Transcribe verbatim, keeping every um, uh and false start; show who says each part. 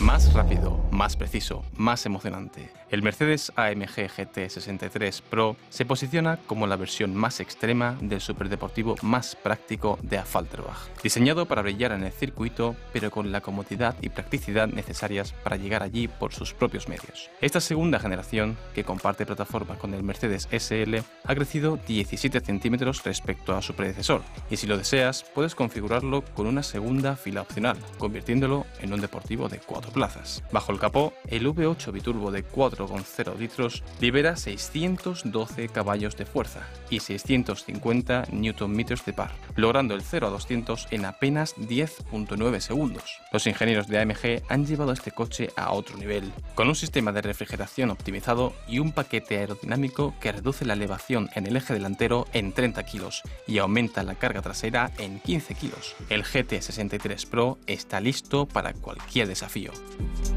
Speaker 1: Más rápido, más preciso, más emocionante. El Mercedes A M G G T sesenta y tres Pro se posiciona como la versión más extrema del superdeportivo más práctico de Affalterbach. Diseñado para brillar en el circuito, pero con la comodidad y practicidad necesarias para llegar allí por sus propios medios. Esta segunda generación, que comparte plataforma con el Mercedes S L, ha crecido diecisiete centímetros respecto a su predecesor, y si lo deseas, puedes configurarlo con una segunda fila opcional, convirtiéndolo en un deportivo de cuatro plazas. Bajo el capó, el V ocho biturbo de cuatro coma cero litros libera seiscientos doce caballos de fuerza y seiscientos cincuenta newton metros de par, logrando el cero a doscientos en apenas diez punto nueve segundos. Los ingenieros de A M G han llevado este coche a otro nivel, con un sistema de refrigeración optimizado y un paquete aerodinámico que reduce la elevación en el eje delantero en treinta kilos y aumenta la carga trasera en quince kilos. El G T sesenta y tres Pro está listo para cualquier desafío.